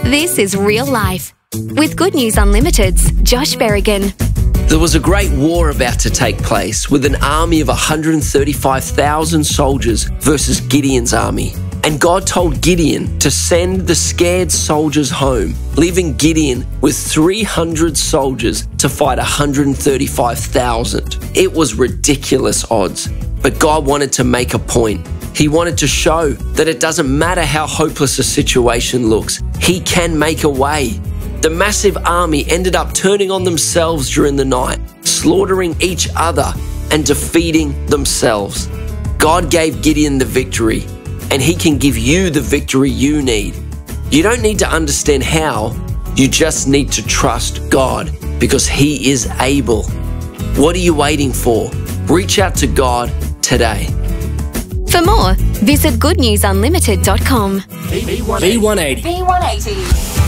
This is real life. With Good News Unlimited's Josh Berrigan. There was a great war about to take place with an army of 135,000 soldiers versus Gideon's army. And God told Gideon to send the scared soldiers home, leaving Gideon with 300 soldiers to fight 135,000. It was ridiculous odds, but God wanted to make a point. He wanted to show that it doesn't matter how hopeless a situation looks, He can make a way. The massive army ended up turning on themselves during the night, slaughtering each other and defeating themselves. God gave Gideon the victory, and He can give you the victory you need. You don't need to understand how, you just need to trust God because He is able. What are you waiting for? Reach out to God today. For more, visit goodnewsunlimited.com. V180.